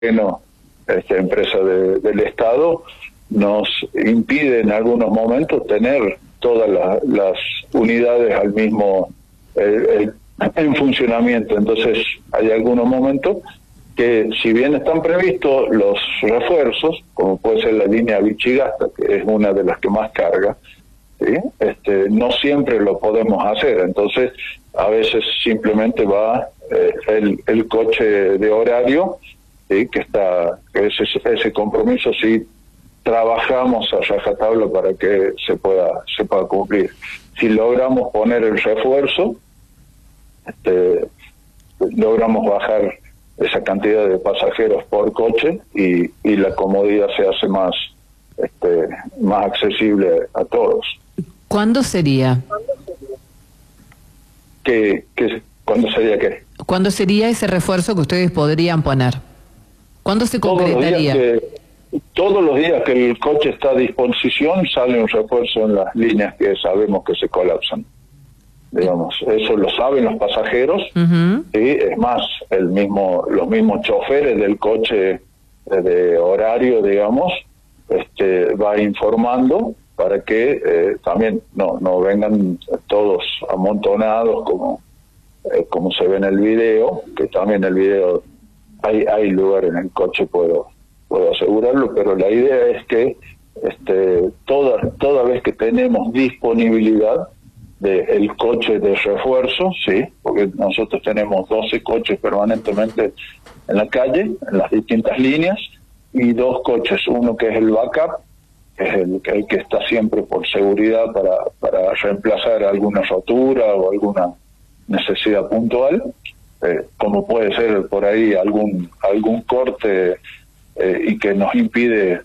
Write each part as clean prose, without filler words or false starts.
no, empresa del Estado, nos impide en algunos momentos tener todas las unidades al mismo en funcionamiento. Entonces hay algunos momentos que, si bien están previstos los refuerzos, como puede ser la línea Vichigasta, que es una de las que más carga, ¿sí? No siempre lo podemos hacer. Entonces a veces simplemente va el coche de horario, ¿sí? Que ese compromiso sí trabajamos a rajatabla para que se pueda cumplir. Si logramos poner el refuerzo, logramos bajar esa cantidad de pasajeros por coche y la comodidad se hace más accesible a todos. ¿Cuándo sería? ¿Cuándo sería qué? ¿Cuándo sería ese refuerzo que ustedes podrían poner? ¿Cuándo se concretaría? Todos los días que el coche está a disposición sale un refuerzo en las líneas que sabemos que se colapsan. Digamos, eso lo saben los pasajeros. ¿Sí? Es más, los mismos choferes del coche de horario, digamos, va informando para que también no vengan todos amontonados como se ve en el video, que también el video hay lugar en el coche, puedo asegurarlo, pero la idea es que toda vez que tenemos disponibilidad del coche de refuerzo, sí, porque nosotros tenemos 12 coches permanentemente en la calle, en las distintas líneas, y 2 coches, uno que es el backup, que es el que está siempre por seguridad para reemplazar alguna rotura o alguna necesidad puntual, como puede ser por ahí algún corte y que nos impide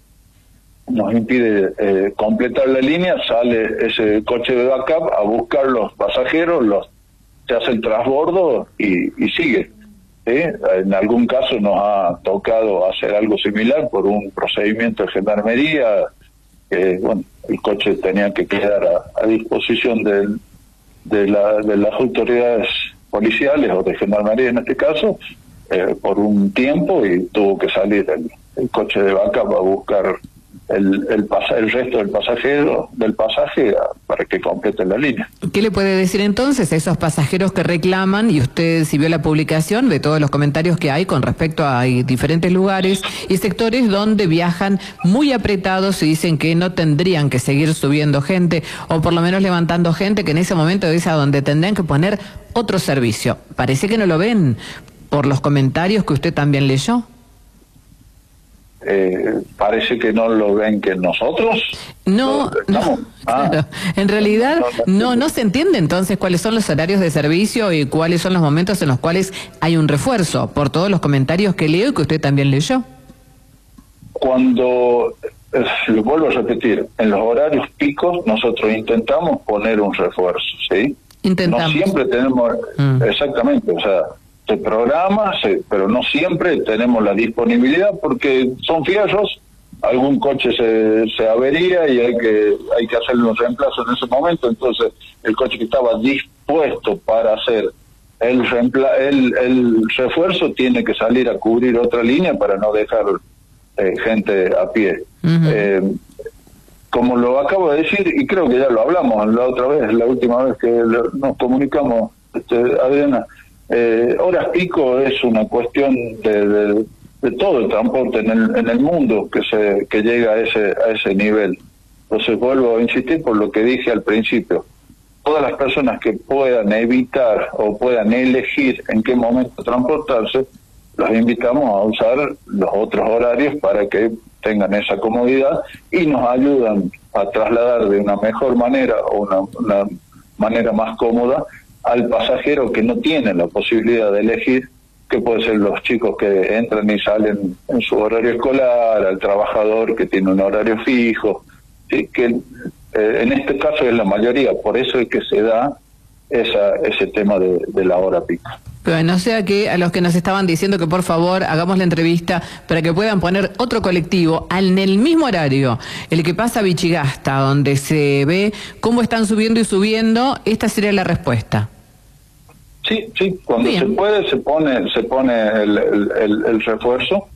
completar la línea. Sale ese coche de backup a buscar los pasajeros, se hace el transbordo y sigue. ¿Sí? En algún caso nos ha tocado hacer algo similar por un procedimiento de gendarmería, bueno, el coche tenía que quedar a disposición de las autoridades policiales o de gendarmería en este caso, por un tiempo, y tuvo que salir el coche de backup a buscar el resto del pasaje para que completen la línea. ¿Qué le puede decir entonces a esos pasajeros que reclaman, y usted, si vio la publicación, ve todos los comentarios que hay con respecto a diferentes lugares y sectores donde viajan muy apretados y dicen que no tendrían que seguir subiendo gente, o por lo menos levantando gente, que en ese momento es a donde tendrían que poner otro servicio? Parece que no lo ven por los comentarios que usted también leyó. Parece que no lo ven que nosotros no, claro. En realidad no se entiende entonces cuáles son los horarios de servicio y cuáles son los momentos en los cuales hay un refuerzo, por todos los comentarios que leo y que usted también leyó. Cuando, lo vuelvo a repetir, en los horarios picos nosotros intentamos poner un refuerzo, ¿sí? Intentamos. No siempre tenemos, exactamente, o sea, se programa, pero no siempre tenemos la disponibilidad porque son fierros, algún coche se avería y hay que hacerle un reemplazo en ese momento. Entonces el coche que estaba dispuesto para hacer el refuerzo tiene que salir a cubrir otra línea para no dejar gente a pie. Como lo acabo de decir, y creo que ya lo hablamos la última vez que nos comunicamos, Adriana, horas pico es una cuestión de todo el transporte en el mundo que llega a ese nivel. Entonces vuelvo a insistir por lo que dije al principio. Todas las personas que puedan evitar o puedan elegir en qué momento transportarse, los invitamos a usar los otros horarios para que tengan esa comodidad y nos ayudan a trasladar de una mejor manera o una manera más cómoda al pasajero que no tiene la posibilidad de elegir, que puede ser los chicos que entran y salen en su horario escolar, al trabajador que tiene un horario fijo, ¿sí? Que en este caso es la mayoría, por eso es que se da ese tema de la hora pica. Bueno, o sea que a los que nos estaban diciendo que por favor hagamos la entrevista para que puedan poner otro colectivo en el mismo horario, el que pasa a Vichigasta, donde se ve cómo están subiendo y subiendo, esta sería la respuesta. Sí, cuando se puede se pone el refuerzo,